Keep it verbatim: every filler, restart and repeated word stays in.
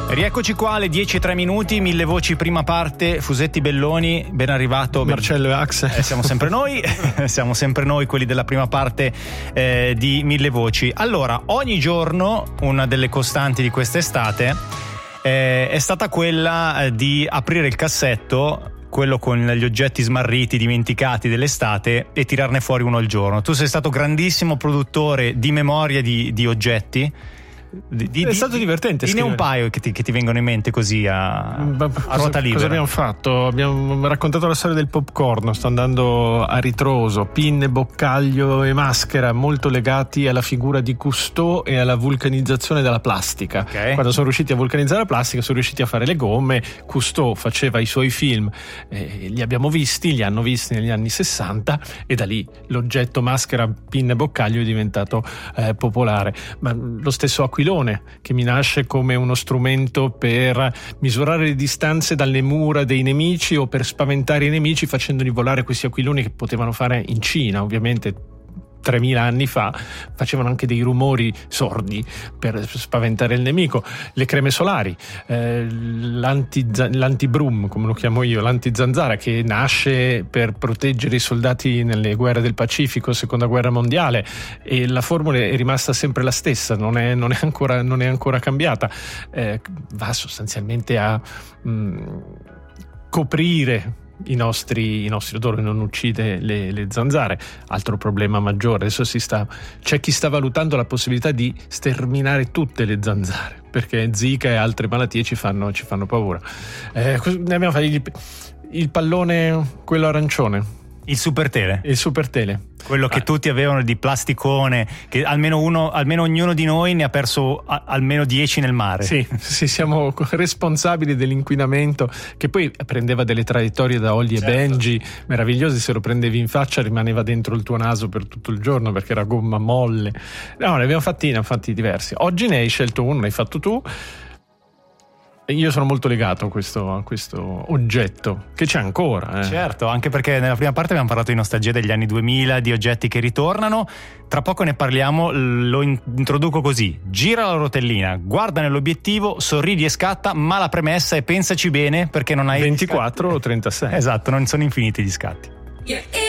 Rieccoci qua alle dieci e tre minuti, Mille Voci prima parte, Fusetti Belloni, ben arrivato. Marcello e Axe. Eh, siamo sempre noi, siamo sempre noi quelli della prima parte eh, di Mille Voci. Allora, ogni giorno una delle costanti di quest'estate eh, è stata quella eh, di aprire il cassetto, quello con gli oggetti smarriti, dimenticati dell'estate, e tirarne fuori uno al giorno. Tu sei stato grandissimo produttore di memoria di, di oggetti. Di, di, è stato divertente. Dimmi un paio che ti, che ti vengono in mente così a, a cosa, ruota libera. Cosa abbiamo fatto? Abbiamo raccontato la storia del popcorn. Sto andando a ritroso. Pinne, boccaglio e maschera, molto legati alla figura di Cousteau e alla vulcanizzazione della plastica. Okay. Quando sono riusciti a vulcanizzare la plastica, sono riusciti a fare le gomme. Cousteau faceva i suoi film, eh, li abbiamo visti, li hanno visti negli anni sessanta, e da lì l'oggetto maschera, pinne e boccaglio è diventato eh, popolare. Ma lo stesso aquilone, che mi nasce come uno strumento per misurare le distanze dalle mura dei nemici o per spaventare i nemici, facendoli volare questi aquiloni che potevano fare in Cina, ovviamente tremila anni fa, facevano anche dei rumori sordi per spaventare il nemico. Le creme solari, eh, l'anti, l'antibrum, come lo chiamo io, l'antizanzara, che nasce per proteggere i soldati nelle guerre del Pacifico, seconda guerra mondiale, e la formula è rimasta sempre la stessa, non è, non è, ancora, non è ancora cambiata. Eh, va sostanzialmente a mh, coprire i nostri, i nostri odori, non uccide le, le zanzare. Altro problema maggiore, adesso si sta, c'è chi sta valutando la possibilità di sterminare tutte le zanzare, perché Zika e altre malattie ci fanno, ci fanno paura. Eh, ne abbiamo fatto il, il pallone, quello arancione, il super tele. Il super tele. Quello che ah. tutti avevano di plasticone, che almeno uno, almeno ognuno di noi ne ha perso a, almeno dieci nel mare. Sì, sì, siamo responsabili dell'inquinamento, che poi prendeva delle traiettorie da Holly certo. e Benji meravigliose. Se lo prendevi in faccia rimaneva dentro il tuo naso per tutto il giorno, perché era gomma molle. No, ne abbiamo fatti, ne abbiamo fatti diversi. Oggi ne hai scelto uno, ne hai fatto tu. Io sono molto legato a questo, a questo oggetto, che c'è ancora. Eh. Certo, anche perché nella prima parte abbiamo parlato di nostalgia degli anni duemila, di oggetti che ritornano. Tra poco ne parliamo, lo introduco così: gira la rotellina, guarda nell'obiettivo, sorridi e scatta, ma la premessa è pensaci bene, perché non hai ventiquattro o trentasei. Esatto, non sono infiniti gli scatti.